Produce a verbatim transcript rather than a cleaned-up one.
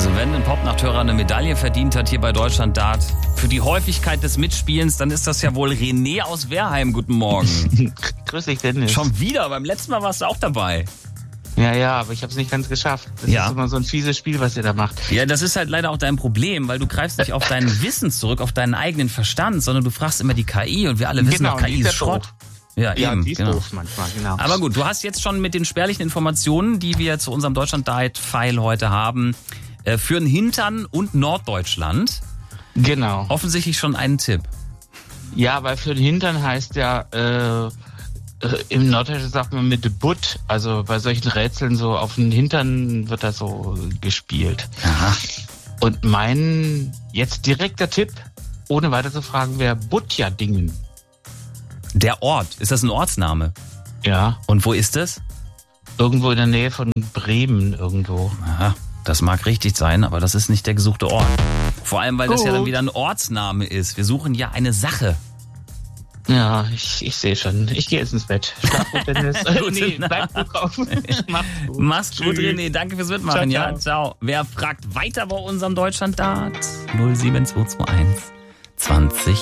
Also wenn ein Popnachthörer eine Medaille verdient hat hier bei Deutschland Dart für die Häufigkeit des Mitspielens, dann ist das ja wohl René aus Wehrheim. Guten Morgen. Grüß dich, Dennis. Schon wieder, beim letzten Mal warst du auch dabei. Ja, ja, aber ich habe es nicht ganz geschafft. Das Ja. ist immer so ein fieses Spiel, was ihr da macht. Ja, das ist halt leider auch dein Problem, weil du greifst nicht auf dein Wissen zurück, auf deinen eigenen Verstand, sondern du fragst immer die K I und wir alle wissen Genau, doch, K die I ist ist ja Schrott. doof. Ja, Ja, eben, die ist genau. doof manchmal, genau. Aber gut, du hast jetzt schon mit den spärlichen Informationen, die wir zu unserem Deutschland-Diet-File heute haben, äh, für den Hintern und Norddeutschland Genau. offensichtlich schon einen Tipp. Ja, weil für den Hintern heißt ja, äh, äh, im Norddeutschen sagt man mit Butt, also bei solchen Rätseln so auf den Hintern wird das so gespielt. Aha. Und mein jetzt direkter Tipp, ohne weiter zu fragen, wäre Butjadingen. Der Ort, ist das ein Ortsname? Ja, Und wo ist es? irgendwo in der Nähe von Bremen irgendwo. Aha, das mag richtig sein, aber das ist nicht der gesuchte Ort. Vor allem, weil das ja Gut. dann wieder ein Ortsname ist. Wir suchen ja eine Sache. Ja, ich, ich sehe schon. Ich gehe jetzt ins Bett. Schlaf gut, Dennis. Gute nee, Nacht. bleib gut drauf. Mach's gut. Mach's gut, Tschüss. René. Danke fürs Mitmachen. Ciao, Ja, ciao. ciao. Wer fragt weiter bei unserem Deutschland-Dart? null sieben zwei zwei eins zwanzig